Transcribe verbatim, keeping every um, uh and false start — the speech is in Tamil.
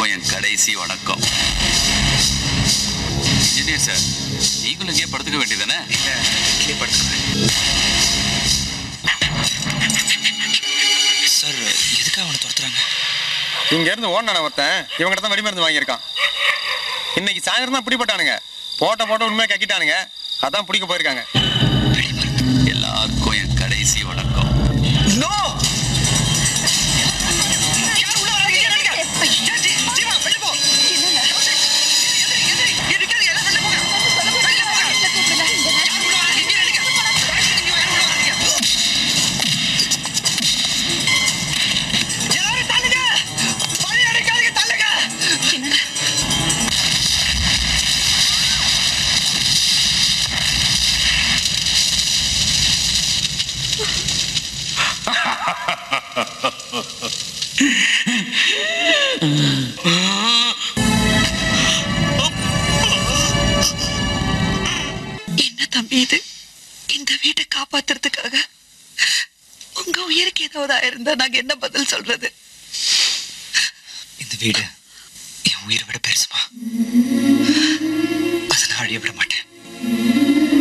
எல்லாருக்கும் என் கடைசி வணக்கம். இன்ஜினியர் சார், நீங்களும் இங்கே படுத்துக்க வேண்டியதானே? இல்லை, இங்கே படுத்துக்கிறேன் சார். எதுக்காக அவனை துரத்துறாங்க? இங்க இருந்து ஓடினான ஒருத்தன் இவங்கிட்ட தான் வெடிமருந்து வாங்கியிருக்கான். இன்னைக்கு சாயந்தரம் தான் பிடிப்பட்டானுங்க. போட்ட போட்ட உண்மையை கக்கிட்டானுங்க. அதான் பிடிக்க போயிருக்காங்க. எல்லாருக்கும் என் கடைசி வணக்கம். என்ன தம்பி இது? இந்த வீட்டை காப்பாத்துறதுக்காக உங்க உயிருக்கு ஏதாவது ஆயிருந்தா நாங்க என்ன பதில் சொல்றது? இந்த வீடு என் உயிரை விட பெருசுமா. அதை நான் அழிய விட மாட்டேன்.